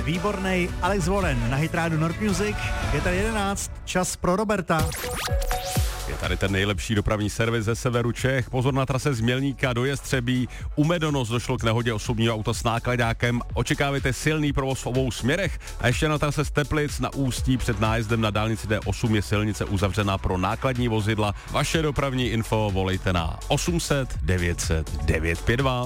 výborný Alex Warren na hitrádu North Music. Je tady 11, čas pro Roberta. Je tady ten nejlepší dopravní servis ze severu Čech. Pozor na trase z Mělníka do Jestřebí. U Medonos došlo k nehodě osobního auta s nákladákem. Očekávejte silný provoz v obou směrech. A ještě na trase z Teplic na Ústí před nájezdem na dálnici D8 je silnice uzavřená pro nákladní vozidla. Vaše dopravní info volejte na 800 900 952.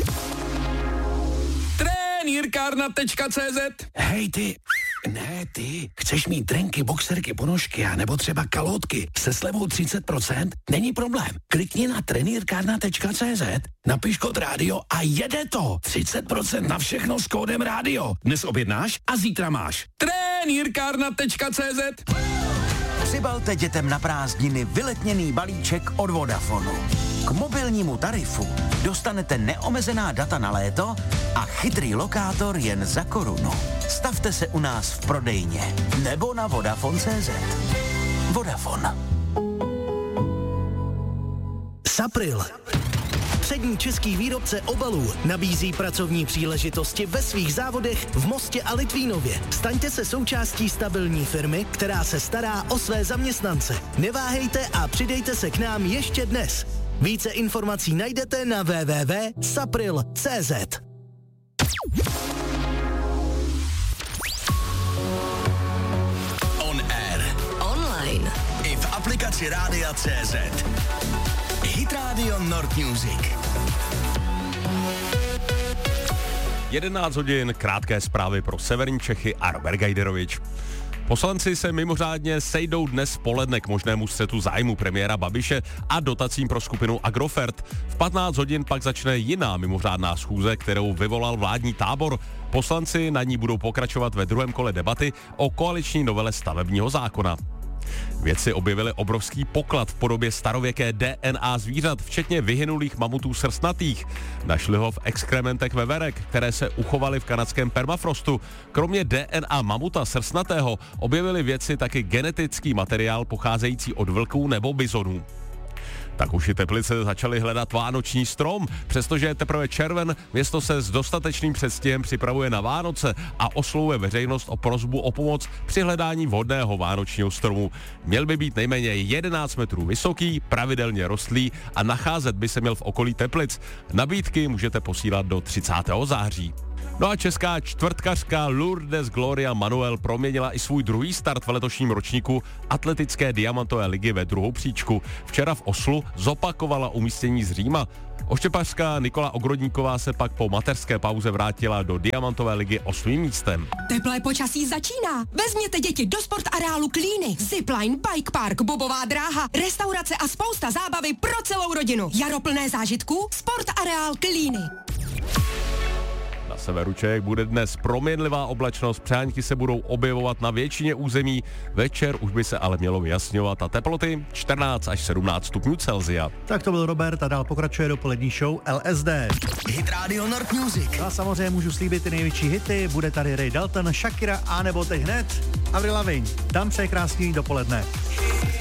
Trenýrkárna.cz. Hej ty, ne ty, chceš mít trenky, boxerky, ponožky a nebo třeba kalhotky se slevou 30%? Není problém. Klikni na trenýrkárna.cz, napiš kód rádio a jede to. 30% na všechno s kódem rádio. Dnes objednáš a zítra máš. Trenýrkárna.cz. Přibalte dětem na prázdniny vyletněný balíček od Vodafonu. K mobilnímu tarifu dostanete neomezená data na léto a chytrý lokátor jen za korunu. Stavte se u nás v prodejně nebo na Vodafone.cz. Vodafone. Sapril. Přední český výrobce obalů nabízí pracovní příležitosti ve svých závodech v Mostě a Litvínově. Staňte se součástí stabilní firmy, která se stará o své zaměstnance. Neváhejte a přidejte se k nám ještě dnes. Více informací najdete na www.sapril.cz. On air. Online. I v aplikaci Rádia.cz. Hit Radio North Music. 11 hodin, krátké zprávy pro severní Čechy a Robert Gajderovič. Poslanci se mimořádně sejdou dnes v poledne k možnému střetu zájmu premiéra Babiše a dotacím pro skupinu Agrofert. V 15 hodin pak začne jiná mimořádná schůze, kterou vyvolal vládní tábor. Poslanci na ní budou pokračovat ve druhém kole debaty o koaliční novele stavebního zákona. Vědci objevili obrovský poklad v podobě starověké DNA zvířat, včetně vyhynulých mamutů srstnatých. Našli ho v exkrementech veverek, které se uchovaly v kanadském permafrostu. Kromě DNA mamuta srstnatého objevili vědci taky genetický materiál pocházející od vlků nebo bizonů. Tak už i Teplice začaly hledat vánoční strom. Přestože je teprve červen, město se s dostatečným předstihem připravuje na Vánoce a oslovuje veřejnost o prosbu o pomoc při hledání vhodného vánočního stromu. Měl by být nejméně 11 metrů vysoký, pravidelně rostlý a nacházet by se měl v okolí Teplic. Nabídky můžete posílat do 30. září. No a česká čtvrtkařka Lourdes Gloria Manuel proměnila i svůj druhý start v letošním ročníku atletické diamantové ligy ve druhou příčku. Včera v Oslu zopakovala umístění z Říma. Oštěpařka Nikola Ogrodníková se pak po mateřské pauze vrátila do diamantové ligy 8. místem. Teplé počasí začíná. Vezměte děti do sportareálu Klíny. Zipline, bike park, bobová dráha, restaurace a spousta zábavy pro celou rodinu. Jaro plné zážitků, sportareál Klíny. Na severu Čech bude dnes proměnlivá oblačnost, přáňky se budou objevovat na většině území, večer už by se ale mělo vyjasňovat a teploty 14 až 17 stupňů Celsia. Tak to byl Robert a dál pokračuje dopolední show LSD. Hit Radio North Music. A samozřejmě můžu slíbit ty největší hity, bude tady Ray Dalton, Shakira a nebo teď hned Avril Lavigne. Tam přeje krásný dopoledne.